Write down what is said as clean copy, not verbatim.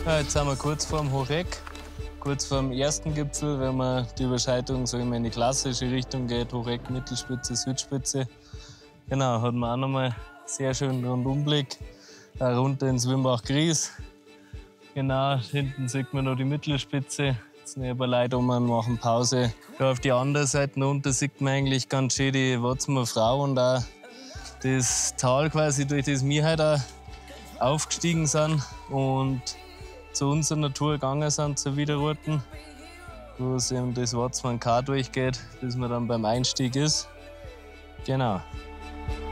Ja, jetzt sind wir kurz vorm Hochegg, kurz vorm ersten Gipfel, wenn man die Überschreitung so in die klassische Richtung geht, Hochegg, Mittelspitze, Südspitze. Genau, hat man auch nochmal sehr schönen Rundumblick, runter ins Wimbach-Gries. Genau, hinten sieht man noch die Mittelspitze. Jetzt sind ein paar Leute und machen Pause. Ja, auf die andere Seite runter sieht man eigentlich ganz schön die Watzmer Frau und auch das Tal quasi, durch das wir heute auch aufgestiegen sind und zu unserer Natur gegangen sind, zur Widerruten, wo es eben das Watzmann K durchgeht, bis man dann beim Einstieg ist. Genau.